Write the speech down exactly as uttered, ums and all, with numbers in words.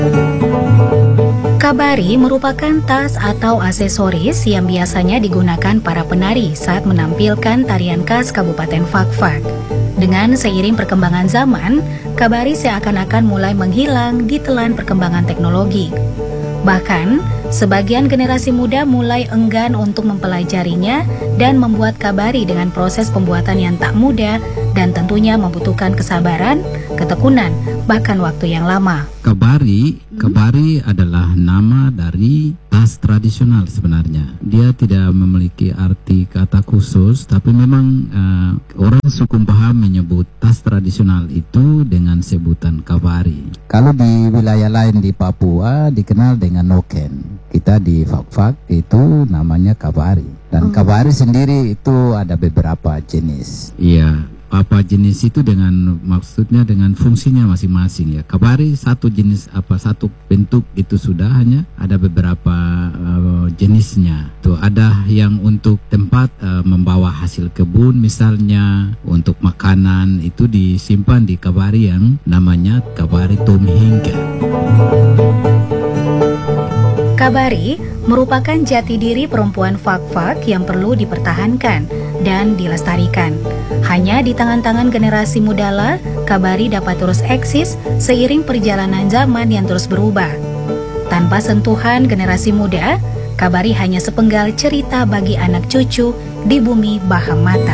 Kabari merupakan tas atau aksesoris yang biasanya digunakan para penari saat menampilkan tarian khas Kabupaten Fakfak. Dengan seiring perkembangan zaman, kabari seakan-akan mulai menghilang ditelan perkembangan teknologi. Bahkan, sebagian generasi muda mulai enggan untuk mempelajarinya dan membuat kabari dengan proses pembuatan yang tak mudah dan tentunya membutuhkan kesabaran, ketekunan, bahkan waktu yang lama. Kabari, kabari adalah nama dari tas tradisional sebenarnya. Dia tidak memiliki arti kata khusus, tapi memang uh, orang suku paham menyebut tas tradisional itu dengan sebutan kabari. Kalau di wilayah lain di Papua dikenal dengan noken. Kita di Fakfak itu namanya kabari. Dan kabari sendiri itu ada beberapa jenis. Iya. Apa jenis itu dengan maksudnya dengan fungsinya masing-masing ya. Kabari satu jenis apa satu bentuk itu sudah, hanya ada beberapa uh, jenisnya. Tuh ada yang untuk tempat uh, membawa hasil kebun misalnya, untuk makanan itu disimpan di kabari yang namanya kabari tomhingga. Kabari merupakan jati diri perempuan Fakfak yang perlu dipertahankan dan dilestarikan. Hanya di tangan-tangan generasi mudalah, kabari dapat terus eksis seiring perjalanan zaman yang terus berubah. Tanpa sentuhan generasi muda, kabari hanya sepenggal cerita bagi anak cucu di bumi Bahamata.